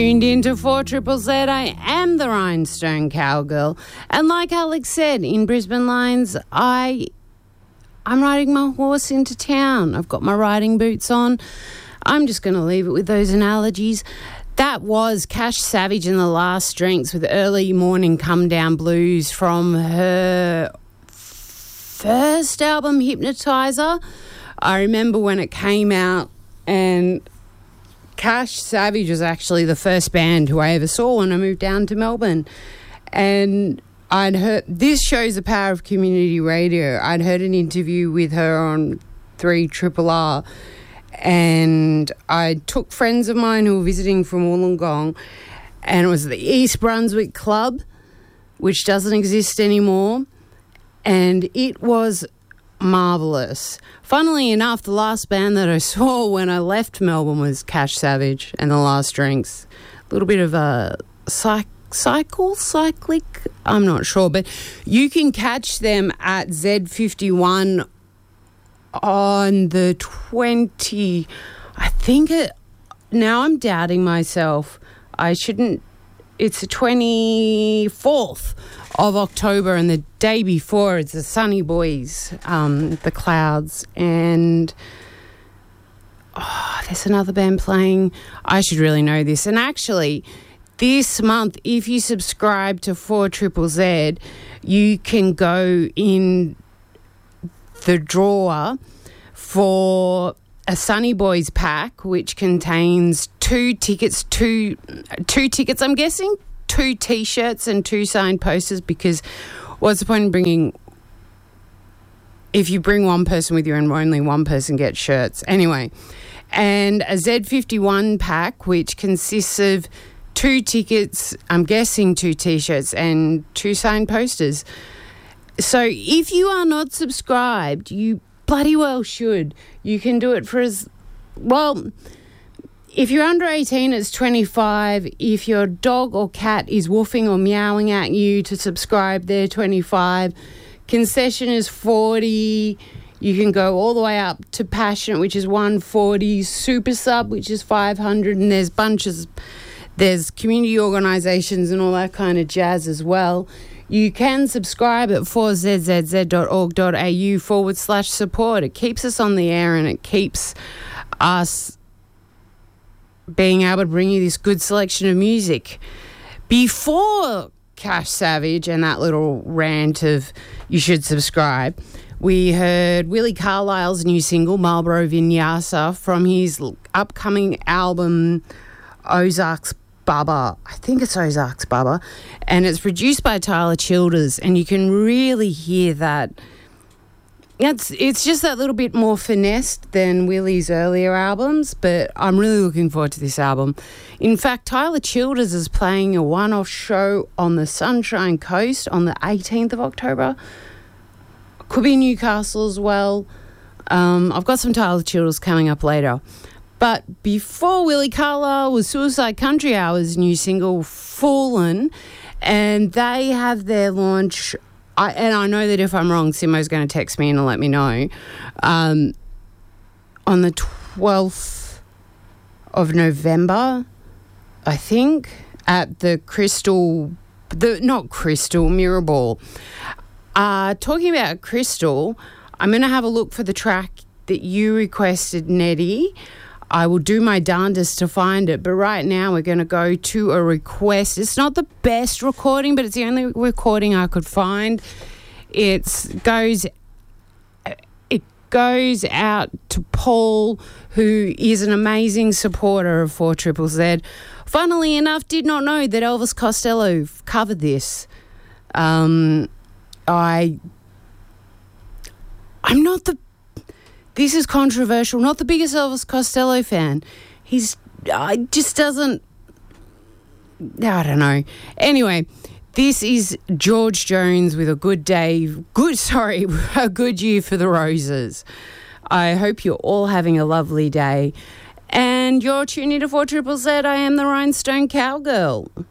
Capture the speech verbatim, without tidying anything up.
Tuned into four Triple Z, I am the Rhinestone Cowgirl. And like Alex said, in Brisbane Lines, I, I'm riding my horse into town. I've got my riding boots on. I'm just going to leave it with those analogies. That was Cash Savage and the Last Drinks with Early Morning Come Down Blues from her first album, Hypnotizer. I remember when it came out, and Cash Savage was actually the first band who I ever saw when I moved down to Melbourne. And I'd heard, this shows the power of community radio. I'd heard an interview with her on three R R R, and I took friends of mine who were visiting from Wollongong, and it was the East Brunswick Club, which doesn't exist anymore, and it was marvellous. Funnily enough, the last band that I saw when I left Melbourne was Cash Savage and the Last Drinks. A little bit of a psych- cycle, cyclic, I'm not sure, but you can catch them at Z fifty-one on the twenty, I think it, now I'm doubting myself. I shouldn't, it's the twenty-fourth of October, and the day before it's the Sunny Boys, um, the Clouds, and oh, there's another band playing. I should really know this. And actually, this month, if you subscribe to four Triple Z, you can go in the drawer for a Sunny Boys pack, which contains two tickets, two two tickets, I'm guessing, two T-shirts and two signed posters, because what's the point in bringing, if you bring one person with you and only one person gets shirts? Anyway, and a Z fifty-one pack, which consists of two tickets, I'm guessing two T-shirts and two signed posters. So if you are not subscribed, you bloody well should. You can do it for as, well, if you're under eighteen, it's twenty-five. If your dog or cat is woofing or meowing at you to subscribe, they're twenty-five. Concession is forty. You can go all the way up to Passionate, which is one hundred forty. Super Sub, which is five hundred. And there's bunches, there's community organisations and all that kind of jazz as well. You can subscribe at four z z z dot org dot a u forward slash support. It keeps us on the air, and it keeps us being able to bring you this good selection of music. Before Cash Savage and that little rant of you should subscribe, we heard Willie Carlisle's new single, Marlboro Vinyasa, from his upcoming album, Ozarks Bubba. I think it's Ozarks Bubba. And it's produced by Tyler Childers, and you can really hear that. It's, it's just that little bit more finessed than Willie's earlier albums, but I'm really looking forward to this album. In fact, Tyler Childers is playing a one-off show on the Sunshine Coast on the eighteenth of October. Could be Newcastle as well. Um, I've got some Tyler Childers coming up later. But before Willie Carlisle was Suicide Country Hour's new single, Fallen, and they have their launch, I, and I know that if I'm wrong, Simo's going to text me and let me know, um, on the twelfth of November, I think, at the Crystal, the not Crystal, Mirrorball. Uh, talking about Crystal, I'm going to have a look for the track that you requested, Nettie. I will do my darndest to find it, but right now we're going to go to a request. It's not the best recording, but it's the only recording I could find. It's goes, it goes out to Paul, who is an amazing supporter of four Triple Z. Funnily enough, did not know that Elvis Costello covered this. Um, I, I'm not the. This is controversial. Not the biggest Elvis Costello fan. He's uh, just doesn't. I don't know. Anyway, this is George Jones with a good day. Good, sorry, a good year for the Roses. I hope you're all having a lovely day. And you're tuning to four Triple Z. I am the Rhinestone Cowgirl.